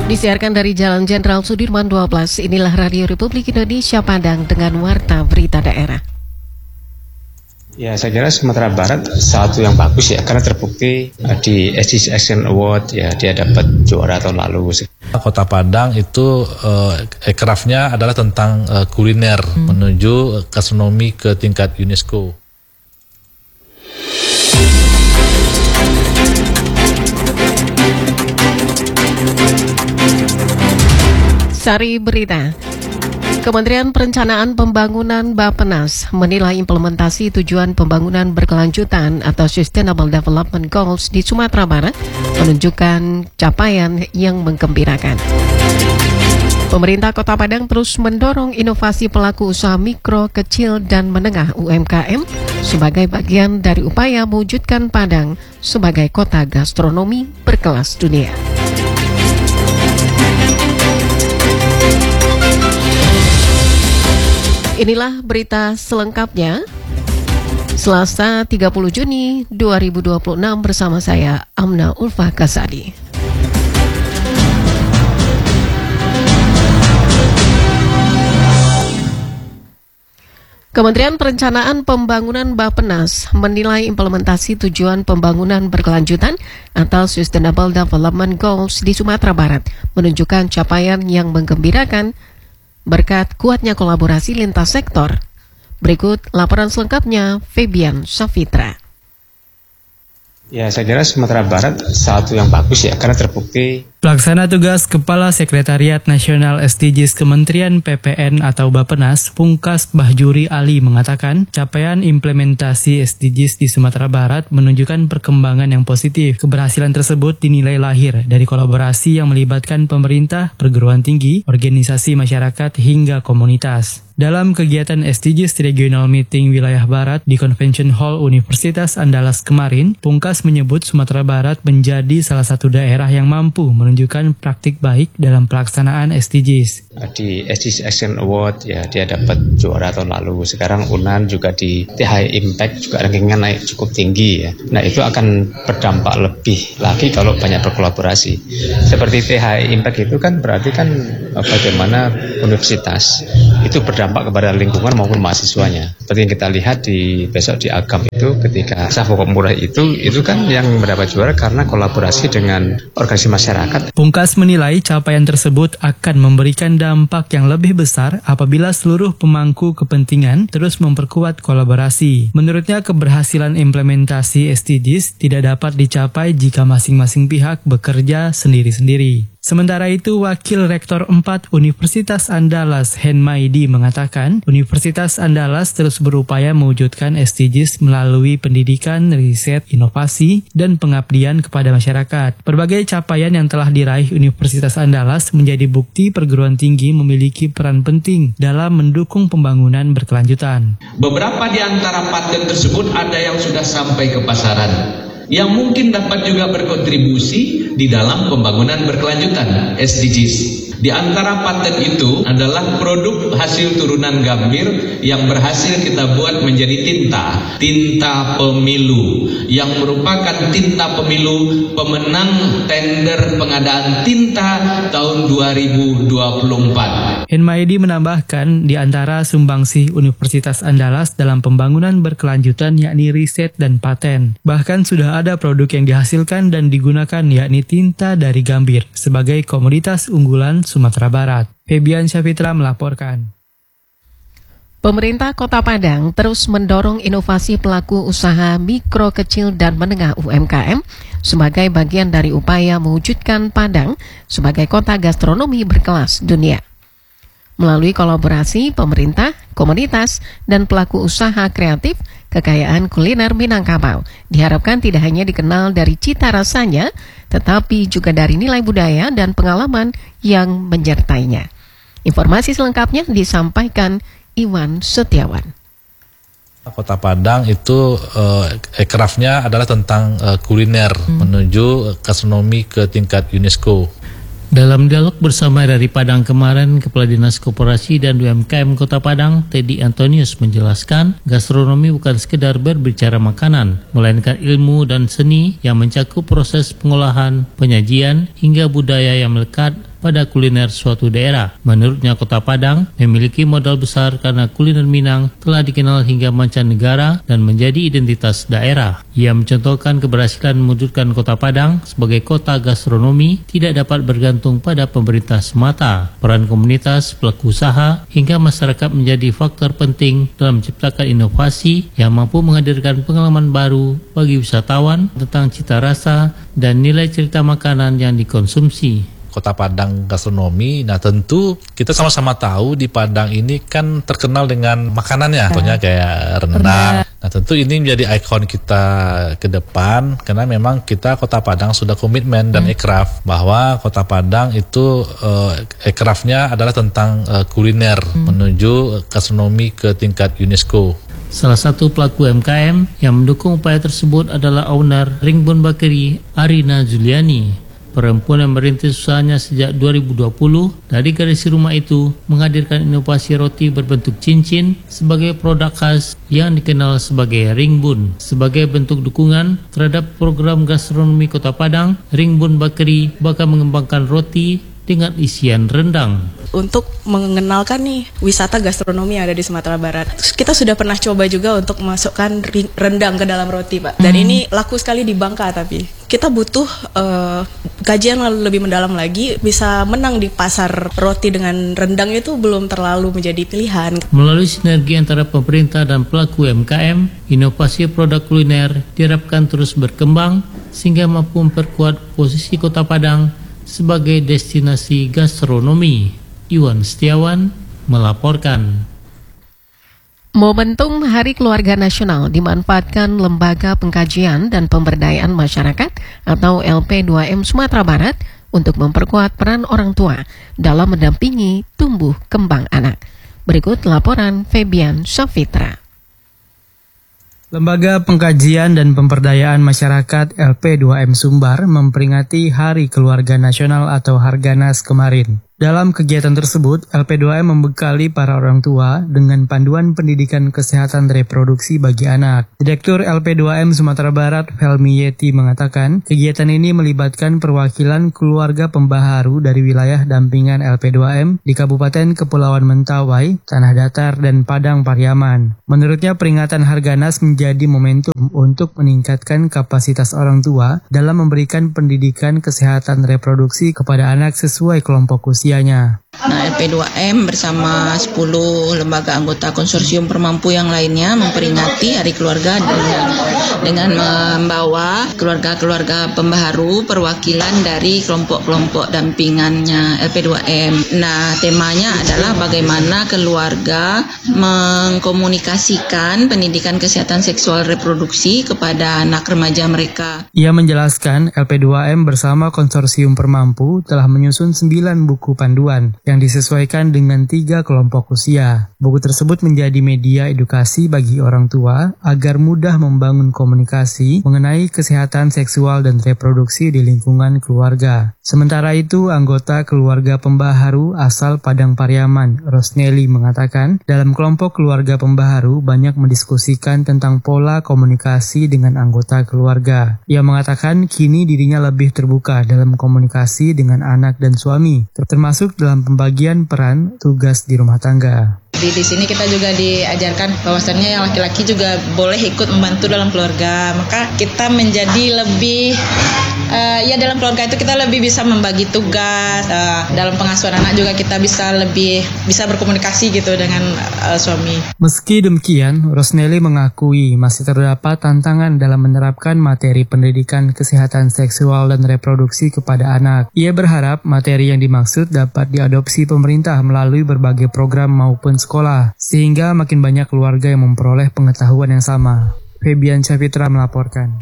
Disiarkan dari Jalan Jenderal Sudirman 12, inilah Radio Republik Indonesia Padang dengan warta berita daerah. Ya, saya kira Sumatera Barat satu yang bagus ya, karena terbukti di SDGs Action Award ya dia dapat juara tahun lalu. Kota Padang itu ekrafnya adalah tentang kuliner menuju gastronomi ke tingkat UNESCO. Sari berita. Kementerian Perencanaan Pembangunan Bappenas menilai implementasi tujuan pembangunan berkelanjutan atau Sustainable Development Goals di Sumatera Barat menunjukkan capaian yang menggembirakan. Pemerintah Kota Padang terus mendorong inovasi pelaku usaha mikro, kecil, dan menengah UMKM sebagai bagian dari upaya mewujudkan Padang sebagai kota gastronomi berkelas dunia. Inilah berita selengkapnya. Selasa 30 Juni 2026 bersama saya Amna Ulfa Kasadi. Kementerian Perencanaan Pembangunan Bappenas menilai implementasi tujuan pembangunan berkelanjutan atau Sustainable Development Goals di Sumatera Barat menunjukkan capaian yang menggembirakan berkat kuatnya kolaborasi lintas sektor. Berikut laporan selengkapnya Febian Safitra. Ya, saya kira Sumatera Barat satu yang bagus ya, karena terbukti. Pelaksana tugas Kepala Sekretariat Nasional SDGs Kementerian PPN atau Bappenas, Pungkas Bahjuri Ali mengatakan, capaian implementasi SDGs di Sumatera Barat menunjukkan perkembangan yang positif. Keberhasilan tersebut dinilai lahir dari kolaborasi yang melibatkan pemerintah, perguruan tinggi, organisasi masyarakat, hingga komunitas. Dalam kegiatan SDGs Regional Meeting Wilayah Barat di Convention Hall Universitas Andalas kemarin, Pungkas menyebut Sumatera Barat menjadi salah satu daerah yang mampu menunjukkan praktik baik dalam pelaksanaan SDGs. Di SDGs Action Award ya dia dapat juara tahun lalu. Sekarang UNAN juga di THI Impact juga rankingnya naik cukup tinggi ya. Nah, itu akan berdampak lebih lagi kalau banyak berkolaborasi. Seperti THI Impact itu kan berarti kan bagaimana universitas itu berdampak kepada lingkungan maupun mahasiswanya. Seperti yang kita lihat besok di Agam itu ketika Safo Murah itu kan yang mendapat juara karena kolaborasi dengan organisasi masyarakat. Pungkas menilai capaian tersebut akan memberikan dampak yang lebih besar apabila seluruh pemangku kepentingan terus memperkuat kolaborasi. Menurutnya, keberhasilan implementasi SDGs tidak dapat dicapai jika masing-masing pihak bekerja sendiri-sendiri. Sementara itu, Wakil Rektor 4 Universitas Andalas, Henmaidi, mengatakan Universitas Andalas terus berupaya mewujudkan SDGs melalui pendidikan, riset, inovasi, dan pengabdian kepada masyarakat. Berbagai capaian yang telah diraih Universitas Andalas menjadi bukti perguruan tinggi memiliki peran penting dalam mendukung pembangunan berkelanjutan. Beberapa di antara paten tersebut ada yang sudah sampai ke pasaran, yang mungkin dapat juga berkontribusi di dalam pembangunan berkelanjutan SDGs. Di antara paten itu adalah produk hasil turunan gambir yang berhasil kita buat menjadi tinta pemilu, yang merupakan tinta pemilu pemenang tender pengadaan tinta tahun 2024. Henmaidi menambahkan di antara sumbangsih Universitas Andalas dalam pembangunan berkelanjutan yakni riset dan paten. Bahkan sudah ada produk yang dihasilkan dan digunakan yakni tinta dari gambir sebagai komoditas unggulan Sumatera Barat. Febian Safitra melaporkan. Pemerintah Kota Padang terus mendorong inovasi pelaku usaha mikro, kecil, dan menengah UMKM sebagai bagian dari upaya mewujudkan Padang sebagai kota gastronomi berkelas dunia. Melalui kolaborasi pemerintah, komunitas, dan pelaku usaha kreatif, kekayaan kuliner Minangkabau diharapkan tidak hanya dikenal dari cita rasanya, tetapi juga dari nilai budaya dan pengalaman yang menyertainya. Informasi selengkapnya disampaikan Iwan Setiawan. Kota Padang itu ekrafnya adalah tentang kuliner menuju gastronomi ke tingkat UNESCO. Dalam dialog bersama dari Padang kemarin, Kepala Dinas Koperasi dan UMKM Kota Padang, Teddy Antonius menjelaskan, gastronomi bukan sekedar berbicara makanan, melainkan ilmu dan seni yang mencakup proses pengolahan, penyajian, hingga budaya yang melekat pada kuliner suatu daerah. Menurutnya, Kota Padang memiliki modal besar karena kuliner Minang telah dikenal hingga mancanegara dan menjadi identitas daerah. Ia mencontohkan keberhasilan mewujudkan Kota Padang sebagai kota gastronomi tidak dapat bergantung pada pemerintah semata. Peran komunitas, pelaku usaha, hingga masyarakat menjadi faktor penting dalam menciptakan inovasi yang mampu menghadirkan pengalaman baru bagi wisatawan tentang cita rasa dan nilai cerita makanan yang dikonsumsi. Kota Padang gastronomi, nah tentu kita sama-sama tahu di Padang ini kan terkenal dengan makanannya, contohnya kayak rendang. Nah tentu ini menjadi ikon kita ke depan karena memang kita Kota Padang sudah komitmen dan ekraf bahwa Kota Padang itu ekrafnya adalah tentang kuliner menuju gastronomi ke tingkat UNESCO. Salah satu pelaku UMKM yang mendukung upaya tersebut adalah owner Ringbun Bakery, Arina Juliani. Perempuan yang merintis usahanya sejak 2020 dari garasi rumah itu menghadirkan inovasi roti berbentuk cincin sebagai produk khas yang dikenal sebagai Ringbun. Sebagai bentuk dukungan terhadap program gastronomi Kota Padang, Ringbun Bakery bakal mengembangkan roti dengan isian rendang. Untuk mengenalkan nih wisata gastronomi yang ada di Sumatera Barat, kita sudah pernah coba juga untuk memasukkan rendang ke dalam roti, Pak. Dan ini laku sekali di Bangka, tapi kita butuh kajian lebih mendalam lagi. Bisa menang di pasar roti dengan rendang itu belum terlalu menjadi pilihan. Melalui sinergi antara pemerintah dan pelaku UMKM, inovasi produk kuliner diharapkan terus berkembang sehingga mampu memperkuat posisi Kota Padang sebagai destinasi gastronomi. Iwan Setiawan melaporkan. Momentum Hari Keluarga Nasional dimanfaatkan Lembaga Pengkajian dan Pemberdayaan Masyarakat atau LP2M Sumatera Barat untuk memperkuat peran orang tua dalam mendampingi tumbuh kembang anak. Berikut laporan Febian Safitra. Lembaga Pengkajian dan Pemberdayaan Masyarakat LP2M Sumbar memperingati Hari Keluarga Nasional atau Harganas kemarin. Dalam kegiatan tersebut, LP2M membekali para orang tua dengan panduan pendidikan kesehatan reproduksi bagi anak. Direktur LP2M Sumatera Barat, Helmi Yeti, mengatakan kegiatan ini melibatkan perwakilan keluarga pembaharu dari wilayah dampingan LP2M di Kabupaten Kepulauan Mentawai, Tanah Datar, dan Padang Pariaman. Menurutnya, peringatan Harganas menjadi momentum untuk meningkatkan kapasitas orang tua dalam memberikan pendidikan kesehatan reproduksi kepada anak sesuai kelompok usia. Nah, LP2M bersama 10 lembaga anggota konsorsium permampu yang lainnya memperingati Hari Keluarga dengan membawa keluarga-keluarga pembaharu perwakilan dari kelompok-kelompok dampingannya LP2M. Nah, temanya adalah bagaimana keluarga mengkomunikasikan pendidikan kesehatan seksual reproduksi kepada anak remaja mereka. Ia menjelaskan LP2M bersama konsorsium permampu telah menyusun 9 buku panduan yang disesuaikan dengan 3 kelompok usia. Buku tersebut menjadi media edukasi bagi orang tua agar mudah membangun komunikasi mengenai kesehatan seksual dan reproduksi di lingkungan keluarga. Sementara itu, anggota keluarga pembaharu asal Padang Pariaman, Rosneli, mengatakan dalam kelompok keluarga pembaharu banyak mendiskusikan tentang pola komunikasi dengan anggota keluarga. Ia mengatakan kini dirinya lebih terbuka dalam komunikasi dengan anak dan suami, termasuk dalam pembagian peran tugas di rumah tangga. Di sini kita juga diajarkan bahwasannya yang laki-laki juga boleh ikut membantu dalam keluarga. Maka kita menjadi lebih dalam keluarga itu kita lebih bisa membagi tugas. Dalam pengasuhan anak juga kita bisa berkomunikasi gitu dengan suami. Meski demikian, Rosneli mengakui masih terdapat tantangan dalam menerapkan materi pendidikan kesehatan seksual dan reproduksi kepada anak. Ia berharap materi yang dimaksud dapat diadopsi pemerintah melalui berbagai program maupun sekolah, sehingga makin banyak keluarga yang memperoleh pengetahuan yang sama. Febian Safitra melaporkan.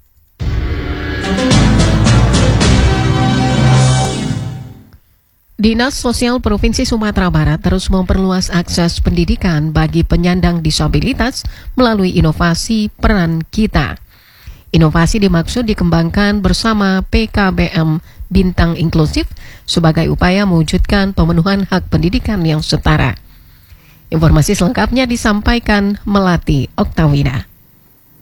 Dinas Sosial Provinsi Sumatera Barat terus memperluas akses pendidikan bagi penyandang disabilitas melalui inovasi Peran Kita. Inovasi dimaksud dikembangkan bersama PKBM Bintang Inklusif sebagai upaya mewujudkan pemenuhan hak pendidikan yang setara. Informasi selengkapnya disampaikan Melati Oktawina.